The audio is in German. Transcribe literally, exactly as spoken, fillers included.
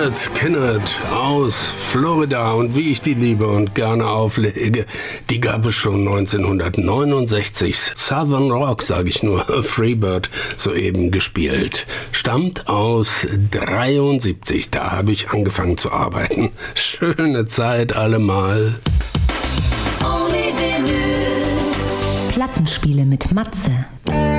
Lynyrd Skynyrd aus Florida und wie ich die liebe und gerne auflege, die gab es schon neunzehnhundertneunundsechzig. Southern Rock, sage ich nur, Freebird, soeben gespielt. Stammt aus dreiundsiebzig, da habe ich angefangen zu arbeiten. Schöne Zeit allemal. Plattenspiele mit Matze.